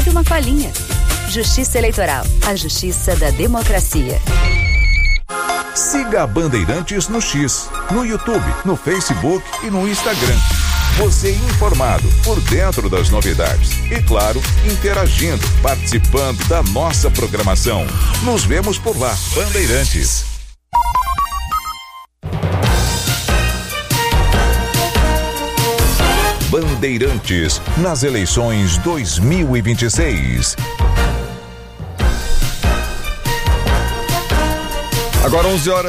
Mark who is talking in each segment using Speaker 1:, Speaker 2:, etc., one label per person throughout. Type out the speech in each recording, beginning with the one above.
Speaker 1: de uma falinha. Justiça Eleitoral, a justiça da democracia.
Speaker 2: Siga a Bandeirantes no X, no YouTube, no Facebook e no Instagram. Você informado, por dentro das novidades. E claro, interagindo, participando da nossa programação. Nos vemos por lá, Bandeirantes. Bandeirantes, nas eleições 2026.
Speaker 3: Agora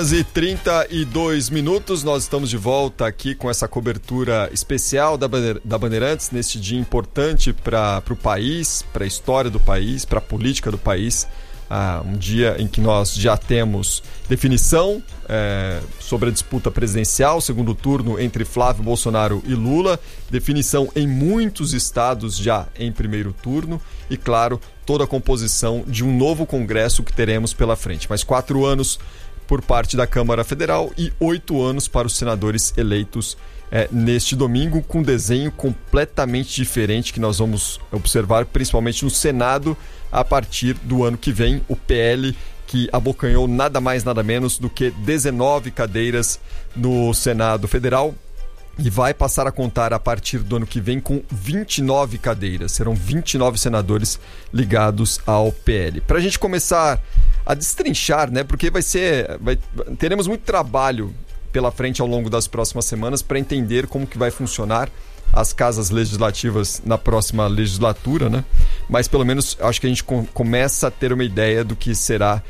Speaker 3: 11h32, nós estamos de volta aqui com essa cobertura especial da Bandeirantes, neste dia importante para o país, para a história do país, para a política do país. Um dia em que nós já temos definição sobre a disputa presidencial, segundo turno entre Flávio Bolsonaro e Lula, definição em muitos estados já em primeiro turno e, claro, toda a composição de um novo Congresso que teremos pela frente. Mais 4 anos por parte da Câmara Federal e 8 anos para os senadores eleitos neste domingo, com um desenho completamente diferente que nós vamos observar, principalmente no Senado, a partir do ano que vem. O PL, que abocanhou nada mais, nada menos do que 19 cadeiras no Senado Federal, e vai passar a contar a partir do ano que vem com 29 cadeiras. Serão 29 senadores ligados ao PL. Para a gente começar a destrinchar, né? Porque teremos muito trabalho pela frente ao longo das próximas semanas para entender como que vai funcionar as casas legislativas na próxima legislatura, né? Mas pelo menos acho que a gente começa a ter uma ideia do que será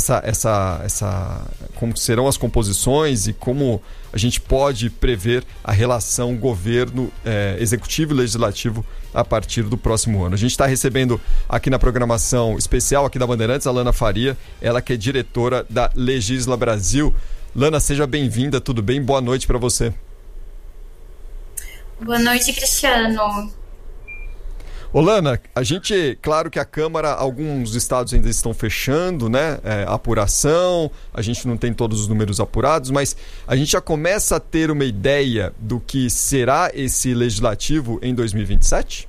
Speaker 3: como serão as composições e como a gente pode prever a relação governo, executivo e legislativo a partir do próximo ano. A gente está recebendo aqui na programação especial aqui da Bandeirantes a Lana Faria, ela que é diretora da Legisla Brasil. Lana, seja bem-vinda, tudo bem? Boa noite para você.
Speaker 4: Boa noite, Cristiano.
Speaker 3: Ô Lana, claro que a Câmara, alguns estados ainda estão fechando, né? Apuração, a gente não tem todos os números apurados, mas a gente já começa a ter uma ideia do que será esse legislativo em 2027?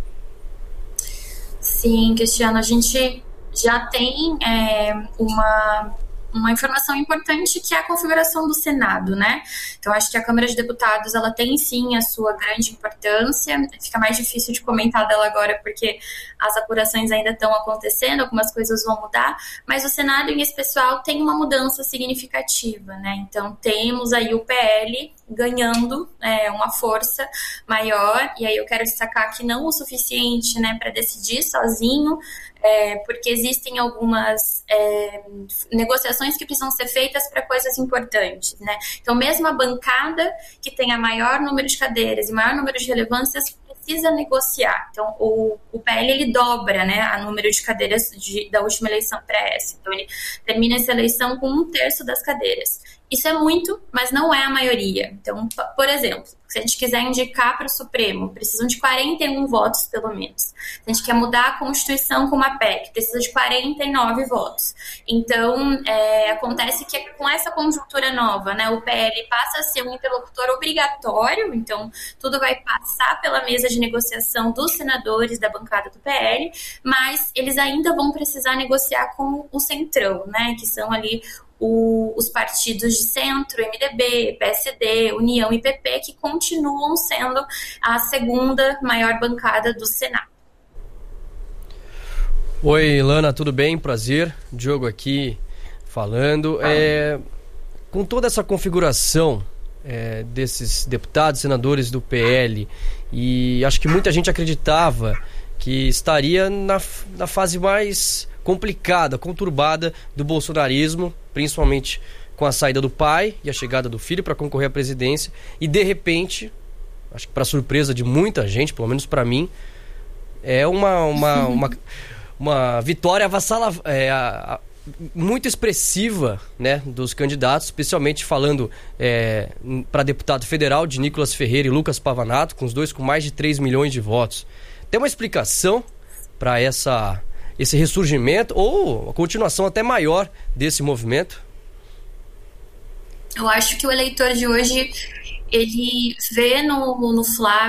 Speaker 4: Sim, Cristiano, a gente já tem uma informação importante, que é a configuração do Senado, né? Então, acho que a Câmara de Deputados, ela tem sim a sua grande importância. Fica mais difícil de comentar dela agora, porque as apurações ainda estão acontecendo, algumas coisas vão mudar, mas o Senado, em especial, tem uma mudança significativa, né? Então, temos aí o PL ganhando uma força maior, e aí eu quero destacar que não o suficiente, né, para decidir sozinho, porque existem algumas negociações que precisam ser feitas para coisas importantes, né? Então, mesmo a bancada que tenha maior número de cadeiras e maior número de relevâncias precisa negociar. Então, o PL, ele dobra, né, a número de cadeiras da última eleição para essa. Então, ele termina essa eleição com 1/3 das cadeiras. Isso é muito, mas não é a maioria. Então, por exemplo, se a gente quiser indicar para o Supremo, precisam de 41 votos, pelo menos. Se a gente quer mudar a Constituição com uma PEC, precisa de 49 votos. Então, acontece que com essa conjuntura nova, né, o PL passa a ser um interlocutor obrigatório, então tudo vai passar pela mesa de negociação dos senadores da bancada do PL, mas eles ainda vão precisar negociar com o Centrão, né, que são ali os partidos de centro, MDB, PSD, União e PP, que continuam sendo a segunda maior bancada do Senado.
Speaker 5: Oi, Lana, tudo bem? Prazer. Diogo aqui falando. Com toda essa configuração desses deputados, senadores do PL, e acho que muita gente acreditava que estaria na fase mais complicada, conturbada do bolsonarismo, principalmente com a saída do pai e a chegada do filho para concorrer à presidência, e de repente, acho que para surpresa de muita gente, pelo menos para mim, é uma vitória muito expressiva, né, dos candidatos, especialmente falando para deputado federal, de Nicolas Ferreira e Lucas Pavanato, com os dois com mais de 3 milhões de votos. Tem uma explicação para esse ressurgimento ou a continuação até maior desse movimento?
Speaker 4: Eu acho que o eleitor de hoje, ele vê no Flávio